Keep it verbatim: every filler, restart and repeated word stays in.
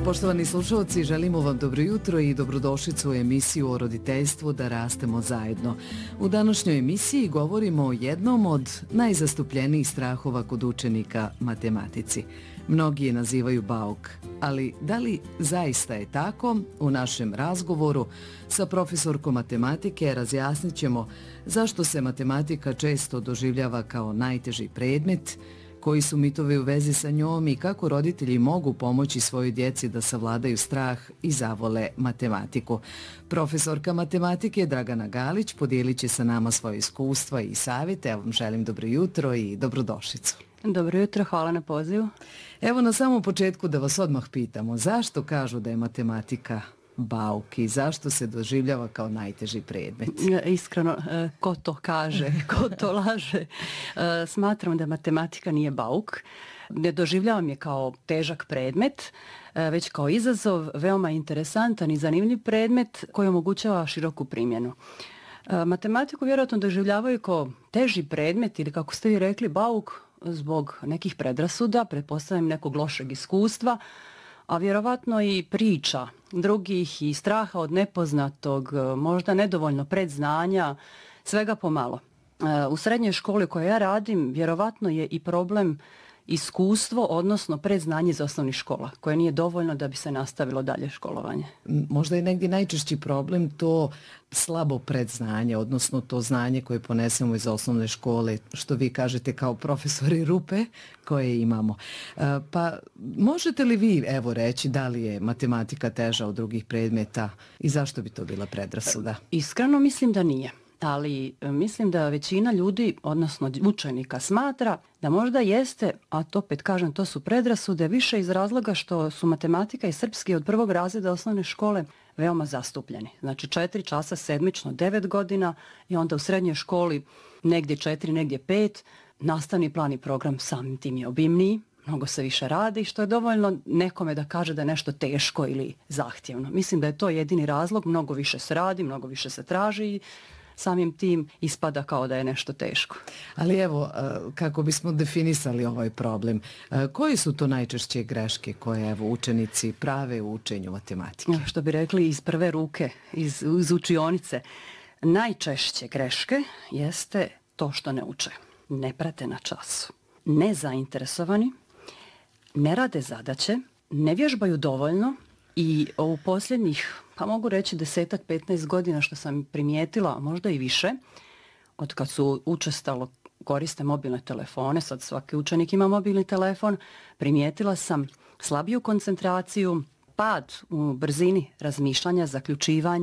Poštovani slušalci, želimo vam dobro jutro i dobrodošlicu u emisiju o roditeljstvu Da rastemo zajedno. U današnjoj emisiji govorimo o jednom od najzastupljenijih strahova kod učenika matematici. Mnogi je nazivaju bauk, ali da li zaista je tako? U našem razgovoru sa profesorkom matematike razjasnit ćemo zašto se matematika često doživljava kao najteži predmet, koji su mitovi u vezi sa njom i kako roditelji mogu pomoći svojoj djeci da savladaju strah i zavole matematiku. Profesorka matematike Dragana Galić podijelit će sa nama svoje iskustva i savjete. Evo vam želim dobro jutro i dobrodošlicu. Dobro jutro, hvala na pozivu. Evo na samom početku da vas odmah pitamo, zašto kažu da je matematika bauk i zašto se doživljava kao najteži predmet? Iskreno, ko to kaže, ko to laže? Smatram da matematika nije bauk. Ne doživljavam je kao težak predmet, već kao izazov, veoma interesantan i zanimljiv predmet koji omogućava široku primjenu. Matematiku vjerojatno doživljavaju kao teži predmet ili, kako ste vi rekli, bauk zbog nekih predrasuda, pretpostavljam nekog lošeg iskustva, a vjerovatno i priča drugih i straha od nepoznatog, možda nedovoljno predznanja, svega pomalo. U srednjoj školi u kojoj ja radim, vjerovatno je i problem iskustvo, odnosno predznanje iz osnovnih škola, koje nije dovoljno da bi se nastavilo dalje školovanje. Možda je negdje najčešći problem to slabo predznanje, odnosno to znanje koje ponesemo iz osnovne škole, što vi kažete kao profesori rupe koje imamo. Pa možete li vi evo reći da li je matematika teža od drugih predmeta i zašto bi to bila predrasuda? Iskreno mislim da nije. Ali mislim da većina ljudi, odnosno učenika, smatra da možda jeste, a to opet kažem, to su predrasude, više iz razloga što su matematika i srpski od prvog razreda osnovne škole veoma zastupljeni. Znači četiri časa sedmično, devet godina i onda u srednjoj školi negdje četiri, negdje pet. Nastavni plan i program samim tim je obimniji, mnogo se više radi, što je dovoljno nekome da kaže da je nešto teško ili zahtjevno. Mislim da je to jedini razlog, mnogo više se radi, mnogo više se traži i samim tim ispada kao da je nešto teško. Ali evo, kako bismo definisali ovaj problem, koji su to najčešće greške koje evo, učenici prave u učenju matematike? Što bi rekli iz prve ruke, iz, iz učionice, najčešće greške jeste to što ne uče. Ne prate na času. Nezainteresovani, ne rade zadaće, ne vježbaju dovoljno i u posljednjih, pa mogu reći desetak, petnaest godina što sam primijetila, možda i više, od kad su učestalo koriste mobilne telefone, sad svaki učenik ima mobilni telefon, primijetila sam slabiju koncentraciju, pad u brzini razmišljanja, zaključivanja,